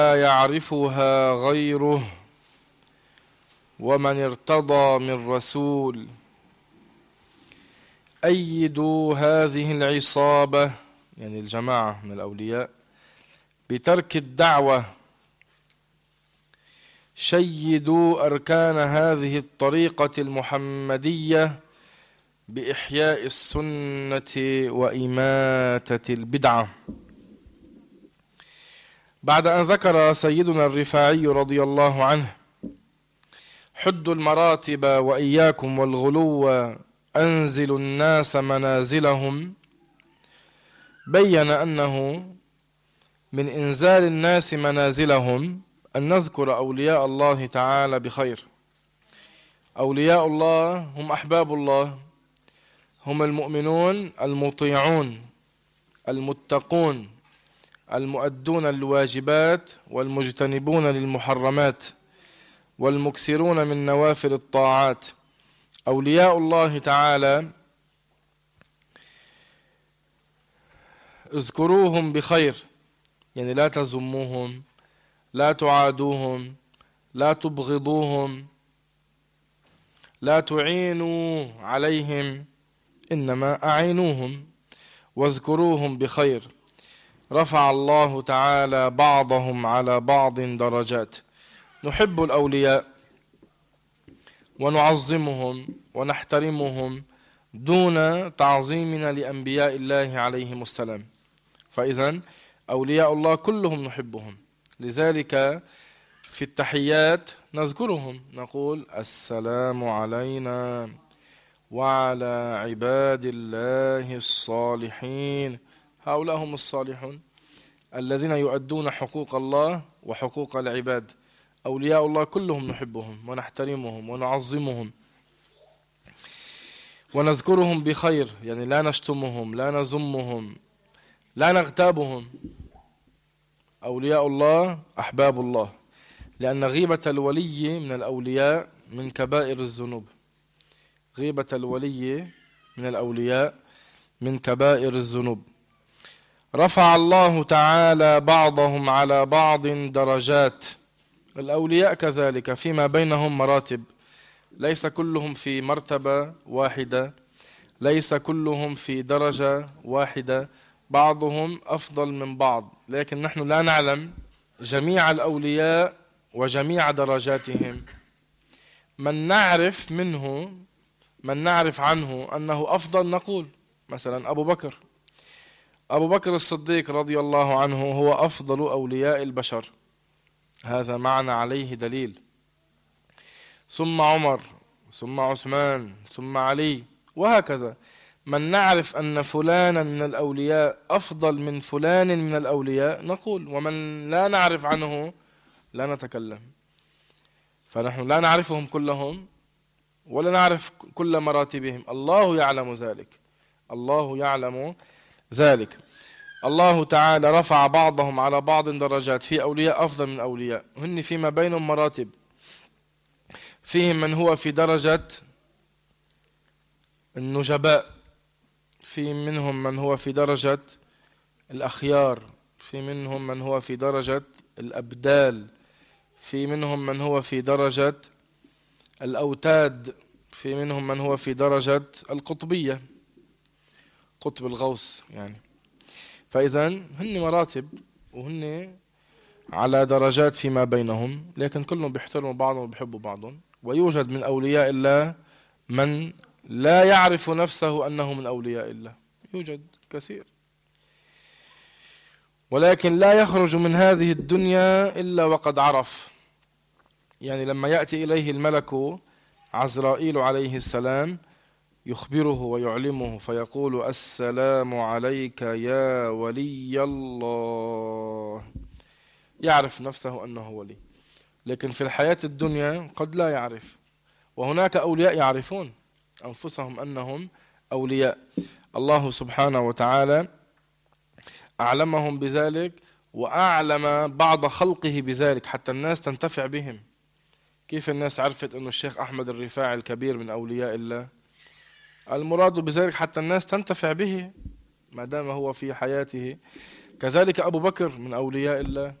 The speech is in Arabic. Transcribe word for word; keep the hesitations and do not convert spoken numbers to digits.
لا يعرفها غيره ومن ارتضى من رسول. أيدوا هذه العصابة يعني الجماعة من الأولياء بترك الدعوة، شيدوا أركان هذه الطريقة المحمدية بإحياء السنة وإماتة البدعة. بعد أن ذكر سيدنا الرفاعي رضي الله عنه حدوا المراتب وإياكم والغلو أنزلوا الناس منازلهم، بين أنه من إنزال الناس منازلهم أن نذكر أولياء الله تعالى بخير. أولياء الله هم أحباب الله، هم المؤمنون المطيعون المتقون المؤدون الواجبات والمجتنبون للمحرمات والمكثرون من نوافل الطاعات. أولياء الله تعالى اذكروهم بخير، يعني لا تذموهم، لا تعادوهم، لا تبغضوهم، لا تعينوا عليهم، إنما أعينوهم واذكروهم بخير. رفع الله تعالى بعضهم على بعض درجات. نحب الأولياء ونعظمهم ونحترمهم دون تعظيمنا لأنبياء الله عليهم السلام. فإذا أولياء الله كلهم نحبهم، لذلك في التحيات نذكرهم، نقول السلام علينا وعلى عباد الله الصالحين. هؤلاء هم الصالحون الذين يؤدون حقوق الله وحقوق العباد. أولياء الله كلهم نحبهم ونحترمهم ونعظمهم ونذكرهم بخير، يعني لا نشتمهم، لا نذمهم، لا نغتابهم. أولياء الله أحباب الله، لأن غيبة الولي من الأولياء من كبائر الذنوب. غيبة الولي من الأولياء من كبائر الذنوب. رفع الله تعالى بعضهم على بعض درجات. الأولياء كذلك فيما بينهم مراتب، ليس كلهم في مرتبة واحدة، ليس كلهم في درجة واحدة، بعضهم أفضل من بعض، لكن نحن لا نعلم جميع الأولياء وجميع درجاتهم. من نعرف منه من نعرف عنه أنه أفضل نقول مثلا أبو بكر أبو بكر الصديق رضي الله عنه هو أفضل أولياء البشر، هذا معنى عليه دليل. ثم عمر، ثم عثمان، ثم علي، وهكذا. من نعرف أن فلانا من الأولياء أفضل من فلان من الأولياء نقول، ومن لا نعرف عنه لا نتكلم. فنحن لا نعرفهم كلهم ولا نعرف كل مراتبهم، الله يعلم ذلك، الله يعلم ذلك. الله تعالى رفع بعضهم على بعض درجات، في أولياء أفضل من أولياء، هن فيما بينهم مراتب. فيهم من هو في درجة النجباء، في منهم من هو في درجة الأخيار، في منهم من هو في درجة الأبدال، في منهم من هو في درجة الأوتاد، في منهم من هو في درجة القطبية، قطب الغوث يعني. فإذا هن مراتب وهن على درجات فيما بينهم، لكن كلهم بيحترموا بعضهم وبيحبوا بعضهم. ويوجد من أولياء الله من لا يعرف نفسه أنه من أولياء الله، يوجد كثير، ولكن لا يخرج من هذه الدنيا إلا وقد عرف. يعني لما يأتي إليه الملك عزرائيل عليه السلام يخبره ويعلمه فيقول السلام عليك يا ولي الله، يعرف نفسه أنه ولي. لكن في الحياة الدنيا قد لا يعرف. وهناك أولياء يعرفون أنفسهم أنهم أولياء، الله سبحانه وتعالى أعلمهم بذلك وأعلم بعض خلقه بذلك حتى الناس تنتفع بهم. كيف الناس عرفت أن الشيخ أحمد الرفاعي الكبير من أولياء الله؟ المراد بذلك حتى الناس تنتفع به ما دام هو في حياته. كذلك أبو بكر من أولياء الله،